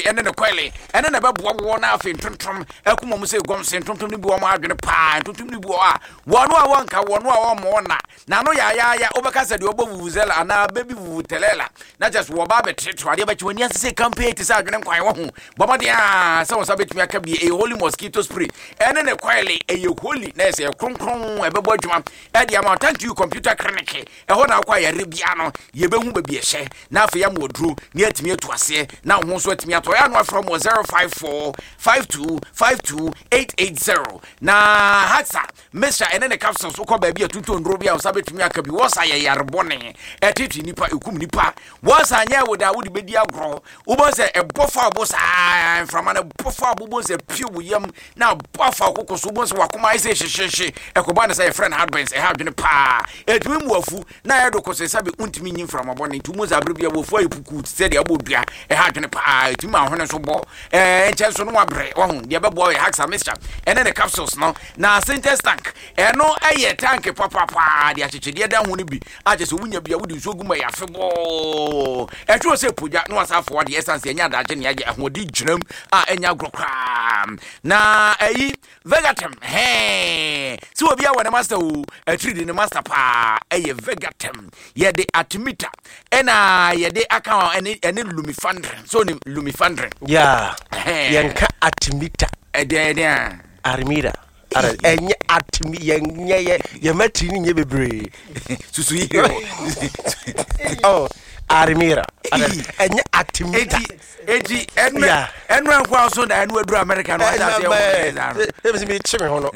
ene ne kwele ene na beboa na afi ntontom akuma mu se gomse ntontom ni bi wo ma adwene pa ntontom ni bi wo a wono a wonka wono a wo mo na no ya obeka se de obo vuvuzela ana baby vuvutelela na just wo ba betreto ade ba chiwani asese campaign ti sa adwene kwan wo ho boma de se wo sa betumi aka bi e holy mosquito spray ene ne kwele e holy na se kronkron e bebo adwuma e de am thank you computer clinic e ho na akwa yare bia no ye behu ba bi ehye na afa ya modru ne atimi etu ase na ho so atimi ato ya no from 05452528880 na hatsa mesha ene ne capsules ko ba bi atutu ndro bia wo sa betumi aka bi wo sa ye yarebone e titi nipa ekum nipa wo sa nya wo da wo di bedi agro wo bo se e bofa bo sa from an bofa bo se pio wo yam na bofa kokoso bo se wakoma ise hyehyehye e ko ba ne say friend hardbens e ha dwene pa e tumi mu afu na e do ko se sabe untimi nyin from abone tumu za brebia wo fu ayipuku se de abodua e ha dwene pa e tumi ahone so bo enche so no wabre wo hu de bebo e haxa mixture ene ne capsules no na Sintex tank e no eye tank papa de achechede da hu ne bi aje so wunya bia wudi so guma ya febo e tro se poja no asafo de essence enya daje ne age ahodi gyinam a enya grokra na eyi Vegatem si obi a wona master o atridi ne master pa eye Vegatem ye de Artemita ena ye de aka ene Lumifandrin so ni Lumifandrin yeah yenka Artemita de Armida enye Artemi ye matini nye bebre susu yi oh Armira enye Artemita eti enu akwa so na enu aduru America no ata se e me chime ho no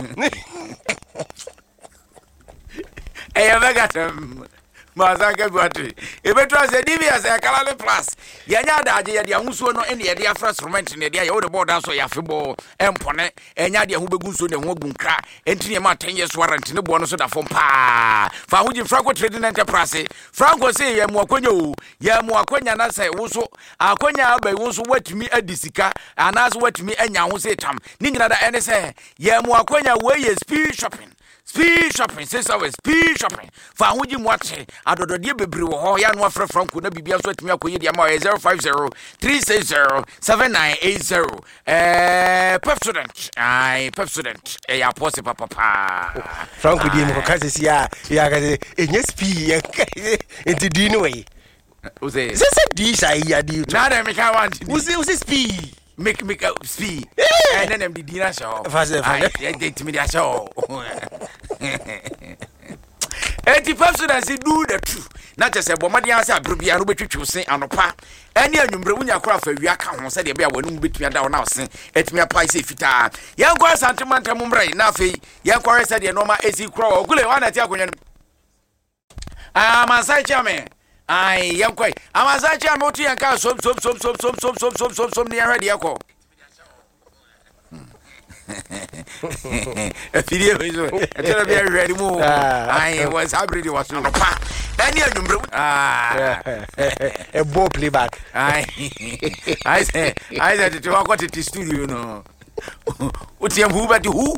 Vegatem Mazaka battery. Ebetra se DBS e Kalale Plus. Yanya daje ye dia husuo no ene ye dia frustration ne dia ye wo de board so ya febo empone enya dia hu begu so ne ho gunkra entine ma 10 years warranty ne bo no so da fom pa fa hoji Franco Trading Enterprise Franco say ye mu akonya o ye mu akonya na say wo so akonya aba wo so watumi adisika anas watumi anya ho say tam ni nyina da ene say ye mu akonya we ye speed shopping since our speed shopping fa hoji muache adododie bebre wo ho ya no afre Franco na bibia so atimi akoye dia ma 050-360-7980 Pepsodent ya pose papa Franco di mo kaze si ya ga enye speed enti di no way uze se di sai ya di na dem ka want uze speed make speed and then them the dinner show they me show 80% do the truth not just a bomadi answer brubia no betwetwe sen anopa ene anwumbre wunya kora fa wi aka ho se de bia wonu betumi da wona sen etumi apai se fita yan kwa santimanta mumrai na fe yan kwa se de normal esi kora ogule wana ti akonya masai chame ai yankoi amazachi amotu yanka som ni ready yako video is tell me ready move I was hybrid was no pa any number a ball playback I said to walk to the studio no what's your who but who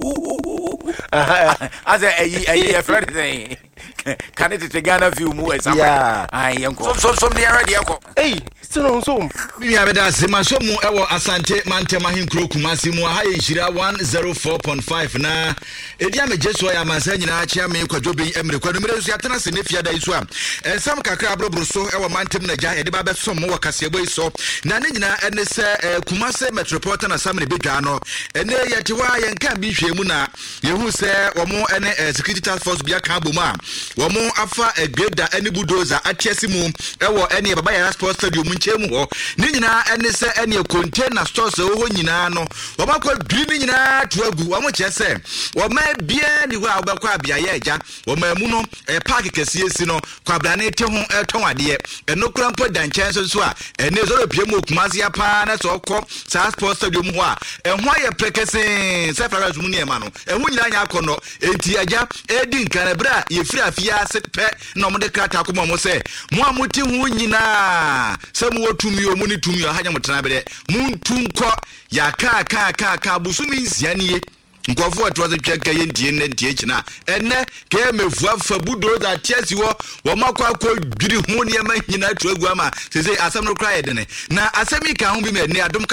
as a friend thing can it to Ghana view more as I am some the already hey so we have that Simasomu ewo Asante Mantema Hinkro Kumasi mu ha yira 104.5 na edia me jeso ya mansa nyina achia me kwadwobe emre kwadomre so yatena se ne fiada iso a ensam kakra abrobro so ewo mantem na gya yede ba besom wo kasebo iso na ne nyina ene se Kumase Metropolitan Assembly bedwa no ene yetewa yenka bi hwemu na yehu se omo ene security task force bia ka bomu a womo afa greda ene bulldozer atiasi mu ewo ene baba ya sports stadium nchemu ho ni nyina ene se ene container stores ho nyina no womakwa dwi nyina tuagu womo chese woma bia ni wa obekwa bia ya eja woma mu no park kese si no kwabra na ete ho eton ade eno kura mpo danchen so a ene zo piem Kumasi apa na so kọ sa sports stadium ho a ehwa ye prekese se fara zu mu ne ma no ehu nyina nya akọ enti aja edi nkana bra ye firi afia sepe na mo de krata akọ mo se mo amuti hu nyina se mo wotumi o mo ni tumi o hanya mo tena bere mu ntunko ya ka busumi nsianie nkofo atwaze twaka ye ndie ne ndie kina enne ke mefuafa budo da tiasi wo makwa dwiri hu ne ma nyina tuagu ama se asem no kra ye de ne na asemi ka hu bi me ne adom